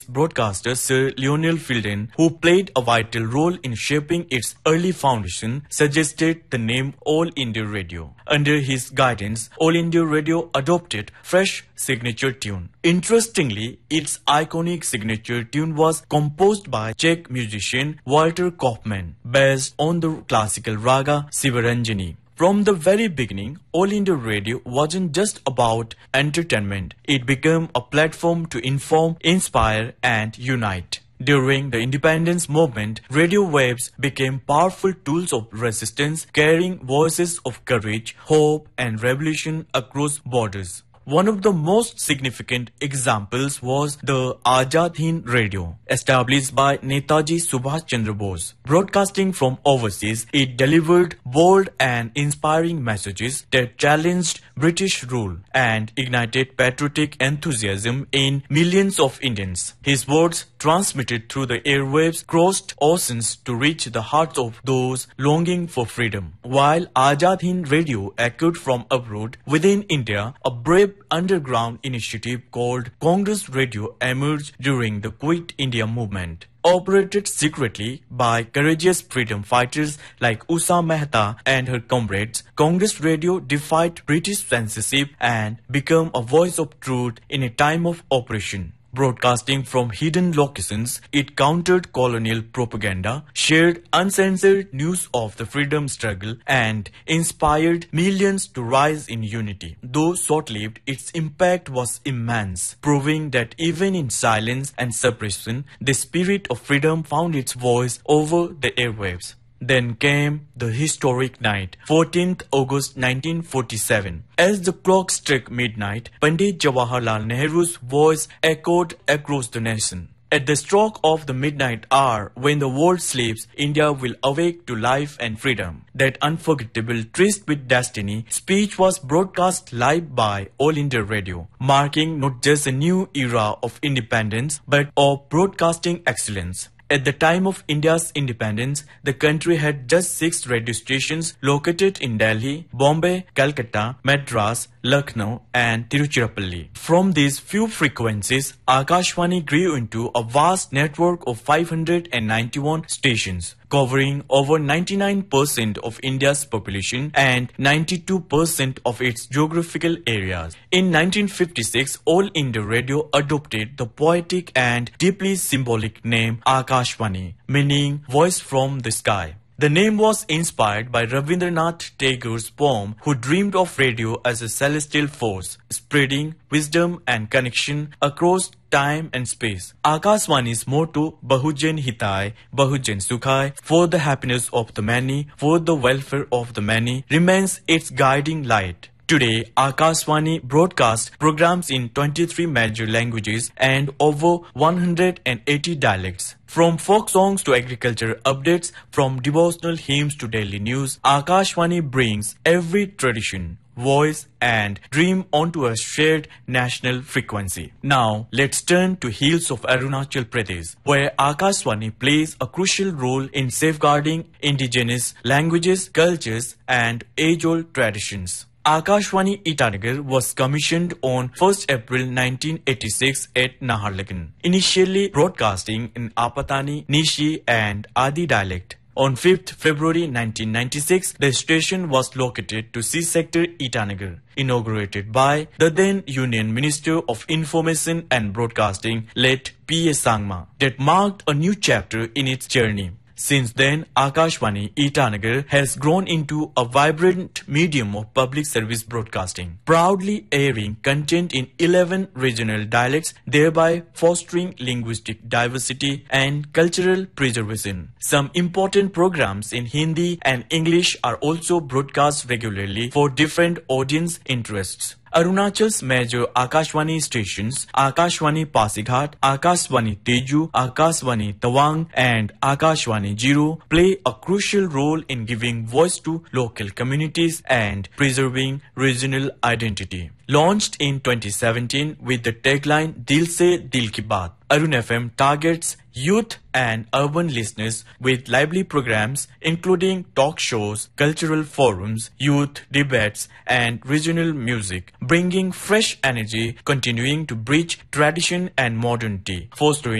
broadcaster Sir Lionel Filden, who played a vital role in shaping its early foundation, suggested the name All India Radio. Under his guidance, All India Radio adopted fresh signature tune. Interestingly, its iconic signature tune was composed by Czech musician Walter Kaufmann, based on the classical raga Sivaranjani. From the very beginning, All India Radio wasn't just about entertainment. It became a platform to inform, inspire, and unite. During the independence movement, radio waves became powerful tools of resistance, carrying voices of courage, hope, and revolution across borders. One of the most significant examples was the Azad Hind Radio, established by Netaji Subhash Chandra Bose. Broadcasting from overseas, it delivered bold and inspiring messages that challenged British rule and ignited patriotic enthusiasm in millions of Indians. His words, transmitted through the airwaves, crossed oceans to reach the hearts of those longing for freedom. While Azad Hind Radio echoed from abroad, within India, a brave underground initiative called Congress Radio emerged during the Quit India movement. Operated secretly by courageous freedom fighters like Usha Mehta and her comrades, Congress Radio defied British censorship and became a voice of truth in a time of oppression. Broadcasting from hidden locations, it countered colonial propaganda, shared uncensored news of the freedom struggle, and inspired millions to rise in unity. Though short-lived, its impact was immense, proving that even in silence and suppression, the spirit of freedom found its voice over the airwaves. Then came the historic night, 14th August 1947. As the clock struck midnight, Pandit Jawaharlal Nehru's voice echoed across the nation. At the stroke of the midnight hour, when the world sleeps, India will awake to life and freedom. That unforgettable tryst with destiny speech was broadcast live by All India Radio, marking not just a new era of independence, but of broadcasting excellence. At the time of India's independence, the country had just 6 radio stations located in Delhi, Bombay, Calcutta, Madras, Lucknow, and Tiruchirappalli. From these few frequencies, Akashvani grew into a vast network of 591 stations, covering over 99% of India's population and 92% of its geographical areas. In 1956, All India Radio adopted the poetic and deeply symbolic name Akashvani, meaning voice from the sky. The name was inspired by Rabindranath Tagore's poem, who dreamed of radio as a celestial force, spreading wisdom and connection across time and space. Akashvani's motto, Bahujan Hitai, Bahujan Sukhai, for the happiness of the many, for the welfare of the many, remains its guiding light. Today, Akashvani broadcasts programs in 23 major languages and over 180 dialects. From folk songs to agriculture updates, from devotional hymns to daily news, Akashvani brings every tradition, voice and dream onto a shared national frequency. Now, let's turn to hills of Arunachal Pradesh, where Akashvani plays a crucial role in safeguarding indigenous languages, cultures and age-old traditions. Akashvani Itanagar was commissioned on 1st April 1986 at Naharlagun, initially broadcasting in Apatani, Nishi and Adi dialect. On 5th February 1996, the station was located to C Sector Itanagar, inaugurated by the then Union Minister of Information and Broadcasting, late P.A. Sangma, that marked a new chapter in its journey. Since then, Akashvani Itanagar has grown into a vibrant medium of public service broadcasting, proudly airing content in 11 regional dialects, thereby fostering linguistic diversity and cultural preservation. Some important programs in Hindi and English are also broadcast regularly for different audience interests. Arunachal's major Akashvani stations, Akashvani Pasighat, Akashvani Teju, Akashvani Tawang and Akashvani Jiro, play a crucial role in giving voice to local communities and preserving regional identity. Launched in 2017 with the tagline Dil Se Dil Ki Baat, Arun FM targets youth and urban listeners with lively programs including talk shows, cultural forums, youth debates and regional music, bringing fresh energy, continuing to bridge tradition and modernity, fostering